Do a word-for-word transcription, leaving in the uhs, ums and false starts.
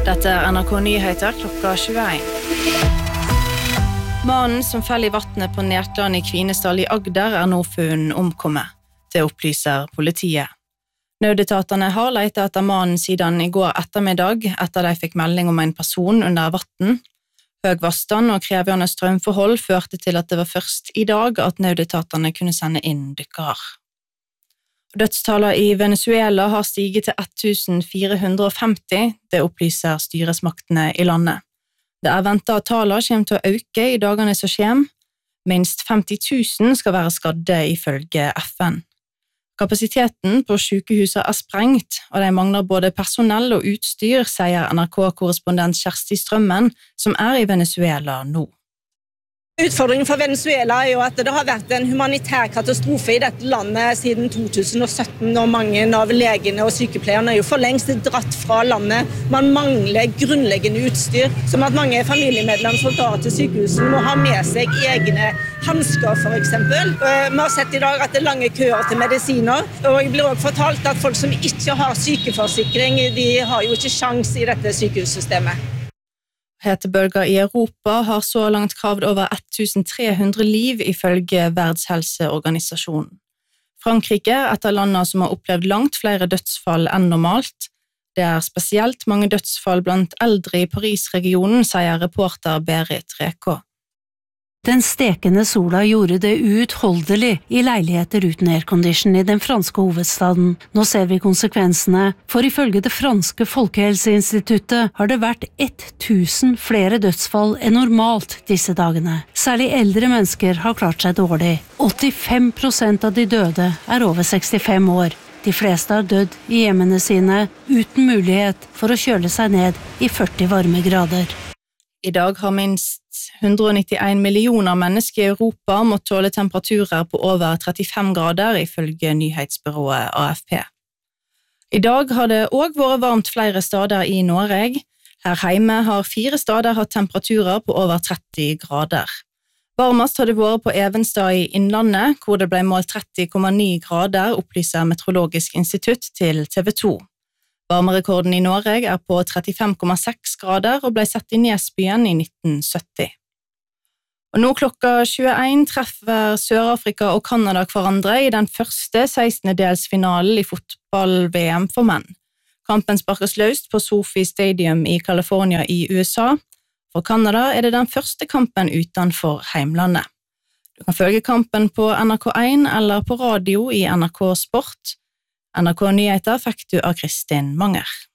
Dette er N R K Nyheter klokka tjueen. Mannen som fell i vattnet på Nertland i Kvinesdal i Agder er nå funnet omkommet. Det opplyser politiet. Nødetatene har lett etter mannen siden i går ettermiddag etter de fikk melding om en person under vatten. Høg vannstand og krevende strømforhold førte til at det var først i dag at nødetatene kunne sende inn dykkere. Dødstallet i Venezuela har stiget til tusen fire hundre og femti, det opplyser styresmaktene i landet. Det er ventet at tallet kommer til å øke i dagene som kommer. Minst femti tusen skal være skadde ifølge F N. Kapasiteten på sykehuset er sprengt, og de mangler både personell og utstyr, sier N R K-korrespondent Kjersti Strømmen, som er i Venezuela nå. Utfordringen for Venezuela er jo at det har vært en humanitær katastrofe i dette landet siden to tusen og sytten, og mange av legene og sykepleierne er jo for lengst dratt fra landet. Man mangler grunnleggende utstyr, som at mange familiemedlemmer som drar til sykehuset må ha med seg egne handsker for eksempel. Vi har sett i dag at det er lange køer til medisiner, og jeg blir også fortalt at folk som ikke har sykeforsikring, de har jo ikke sjans i dette sykehussystemet. Hetebølger i Europa har så langt kravd over tusen tre hundre liv ifølge Verdenshelseorganisasjonen. Frankrike er et av landene som har opplevd langt flere dødsfall enn normalt. Det er spesielt mange dødsfall blant eldre i Paris-regionen, sier reporter Berit Rekå. Den stekende sola gjorde det uutholdelig i leiligheter uten aircondition i den franske hovedstaden. Nå ser vi konsekvensene, for ifølge det franske folkehelseinstituttet har det vært tusen flere dødsfall enn normalt disse dagene. Særlig eldre mennesker har klart seg dårlig. åttifem prosent av de døde er over sekstifem år. De fleste har dødd i hjemmene sine uten mulighet for å kjøle seg ned i førti varmegrader. I dag har minst hundre og nittien millioner mennesker i Europa måttet tåle temperaturer på over trettifem grader, ifølge nyhetsbyrået A F P. I dag har det også vært varmt flere steder i Norge. Her hjemme har fire steder hatt temperaturer på over tretti grader. Varmest har det vært på Evenstad i Innlandet, hvor det ble målt tretti komma ni grader, opplyser Meteorologisk institutt til T V to. Varmerekorden i Norge er på trettifem komma seks grader og ble satt i Nesbyen i nitten sytti. Og nå klokka tjueen treffer Sør-Afrika og Kanada hverandre i den første sekstendedelsfinalen i fotball-V M for menn. Kampen sparkes løst på Sophie Stadium i California i U S A. For Kanada er det den første kampen utenfor heimlandet. Du kan følge kampen på N R K én eller på radio i N R K Sport. N R K Nyheter fikk du av Kristin Manger.